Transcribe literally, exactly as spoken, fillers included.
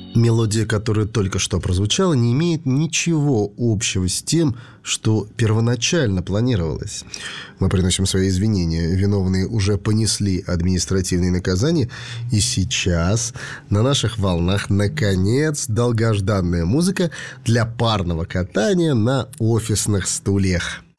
Мелодия, которая только что прозвучала, не имеет ничего общего с тем, что первоначально планировалось. Мы приносим свои извинения. Виновные уже понесли административные наказания. И сейчас на наших волнах, наконец, долгожданная музыка для парного катания на офисных стульях.